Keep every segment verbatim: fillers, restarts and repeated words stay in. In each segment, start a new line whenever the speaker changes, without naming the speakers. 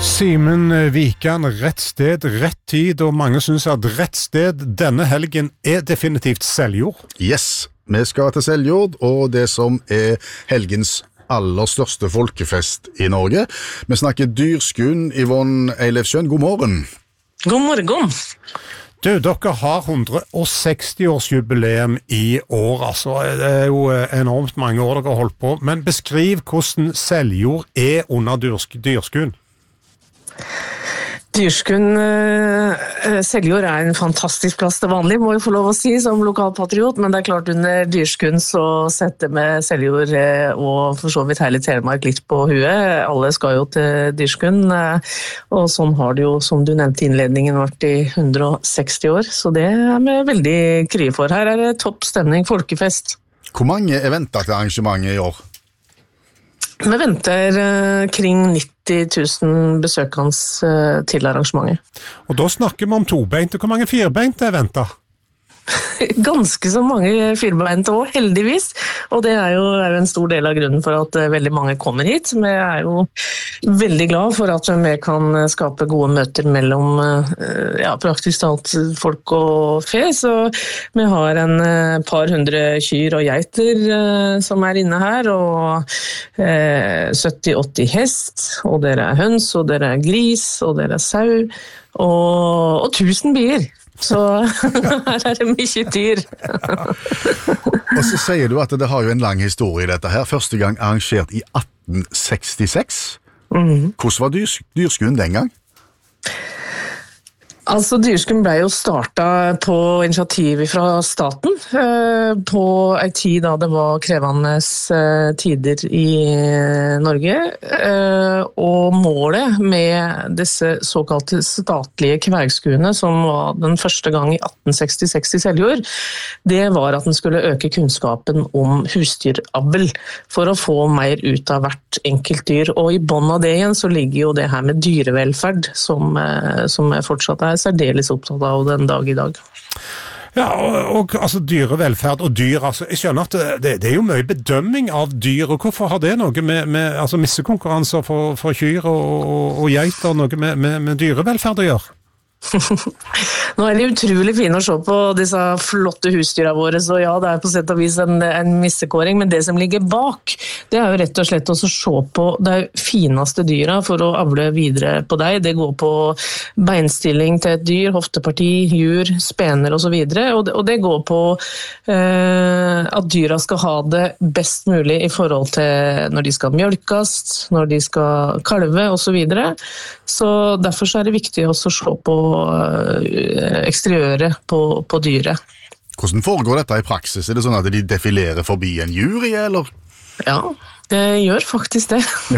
Simen Vikan, rett sted, rett tid, og mange synes at rett sted denne helgen er definitivt Seljord.
Yes, vi skal til Seljord, og det som er helgens aller største folkefest i Norge. Vi snakker Dyrskuen. Yvonne Eilefsjøen, god morgen.
God morgen.
Du, dere har hundre og seksti års jubileum i år, altså. Det er jo enormt mange år dere har holdt på, men beskriv hvordan Seljord er under dyrsk Dyrskuen.
Dyrskuen, uh, Seljord er en fantastisk plass til vanlig, må jeg få lov å si, som lokalpatriot, men det er klart under Dyrskuen så setter vi Seljord uh, og for så vidt hele Telemark litt på huet. Alle skal jo til Dyrskuen, uh, og sånn har det jo, som du nevnte i innledningen, vært i hundre og seksti år, så det er vi veldig kry for. Her er det topp stemning, folkefest.
Hvor mange er ventet til arrangementet i år?
Vi venter uh, kring nitti tusen besøkende uh, til arrangementet.
Og da snakker vi om tobeint, og hvor mange firebeint er ventet?
Ganske så mange firebeinte også, heldigvis. Og det er jo, er jo en stor del av grunnen for at uh, veldig mange kommer hit. Vi er jo veldig glad for at vi kan skape gode møter mellom uh, ja, praktisk talt folk og fe. Så vi har en uh, par hundre kyr og geiter uh, som er inne her, og uh, sytti åtti hest, og dere er høns, og dere er gris, og dere er sau, og, og tusen bier. Så her er det mye dyr.
Og så sier du at det har jo en lang historie dette her. Første gang arrangert i atten sekstiseks. Mm. Hvordan var dyrs Dyrskuen den gang?
Altså, Dyrskuen ble jo startet på initiativ fra staten, eh, på en tid da det var krevende eh, tider i Norge, eh, og målet med disse såkalte statlige kvergskuene, som var den første gang i atten sekstiseks i Seljord, det var at den skulle øke kunnskapen om husdyravl for å få mer ut av hvert enkelt dyr, og i bånd av det igjen så ligger jo det her med dyrevelferd, som, eh, som fortsatt er særdeles opptatt av den dag i dag.
Ja, og, og altså dyrevelferd og dyr, altså, jeg skjønner at det, det er jo mye bedømming av dyr, og hvorfor har det noe med, med altså missekonkurranser for, for kyr og, og, og geiter, noe med, med, med dyrevelferd å gjøre?
Nå er det utrolig fint å se på disse flotte husdyra våre, så ja, det er på sett og vis en, en missekåring, men det som ligger bak, det er jo rett og slett også å se på de fineste dyra for å avle videre på deg. Det går på beinstilling til et dyr, hofteparti, jur, spener og så videre, og det, og det går på eh, at dyra skal ha det best mulig i forhold til når de skal mjølkes, når de skal kalve og så videre. Så derfor så er det viktig også å se på eksteriøret på, på dyret.
Hvordan foregår dette i praksis? Er det sånn at de defilerer forbi en jury, eller?
Ja, det gjør faktisk det. Ja.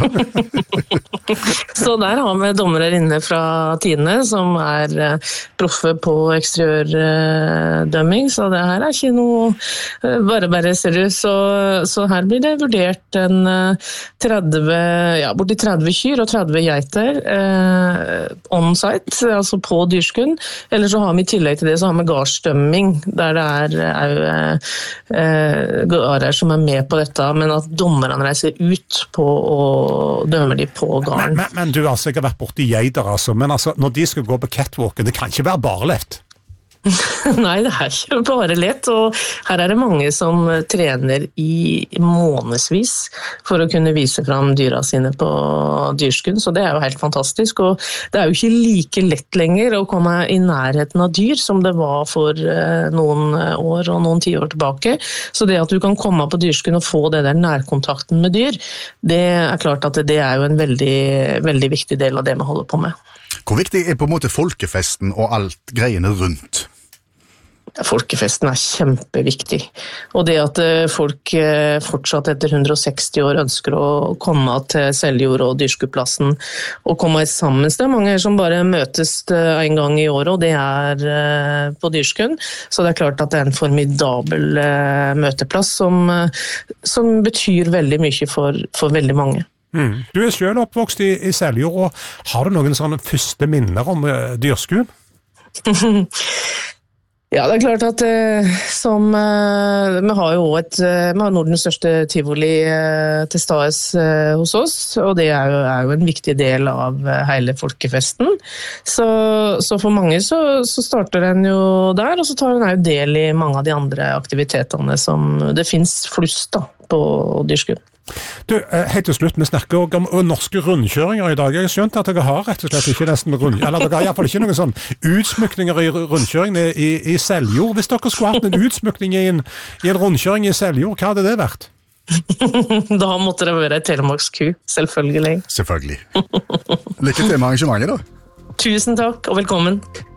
Så der har vi dommere inne fra Tine, som er proffe på eksteriørdømming, så det her er ikke noe bare bare ser du. Så, så her blir det vurdert en tretti, ja, borti tretti kyr og tretti geiter eh, on-site, altså på Dyrskuen. Eller så har vi i tillegg til det, så har vi gardsdømming, der det er, er eh, garer som er med på dette, men at dommerne reiser ut på og dømmer de på garden.
Men, men, men du har sikkert vært borte i geiter, altså, men altså, når de skal gå på catwalken, det kan ikke være bare lett.
Nei, det er ikke bare lett, og her er det mange som trener i månedsvis for å kunne vise fram dyra sine på Dyrskuen, så det er jo helt fantastisk, og det er jo ikke like lett lenger å komme i nærheten av dyr som det var for noen år og noen tiår tilbake, så det at du kan komme på Dyrskuen og få det der nærkontakten med dyr, det er klart at det er jo en veldig, veldig viktig del av det vi holder på med.
Hvor viktig er på en måte folkefesten og alt greiene rundt?
Folkefesten er kjempeviktig, og det at folk fortsatt etter hundre og seksti år ønsker å komme til Seljord og Dyrskueplassen og komme sammen. Det er mange som bare møtes en gang i året, og det er på Dyrskuen, så det er klart at det er en formidabel møteplass som, som betyr veldig mye for, for veldig mange.
Mm. Du er selv oppvokst i, i Seljord, og har du noen sånne første minner om uh, Dyrskuen?
Ja, det er klart at eh, som eh, vi har jo et eh, vi har Nordens største tivoli eh, til stades eh, hos oss, og det er jo, er jo en viktig del av eh, hele folkefesten. Så, så for mange så, så starter den jo der, og så tar den jo del i mange av de andre aktivitetene som det finnes flust da, på Dyrskuen.
Du, helt til slutt, vi snakker også om norske rundkjøringer i dag. Jeg har skjønt at dere har rett og slett ikke nesten rund... Eller dere har i hvert fall ikke noen sånn utsmykninger i rundkjøringen i, i Seljord. Hvis dere skulle hatt en utsmykning i en, i en rundkjøring i Seljord, hva hadde det vært?
Da måtte det være Telemarksku, selvfølgelig.
Selvfølgelig. Lykke til med arrangementet da.
Tusen takk, og velkommen.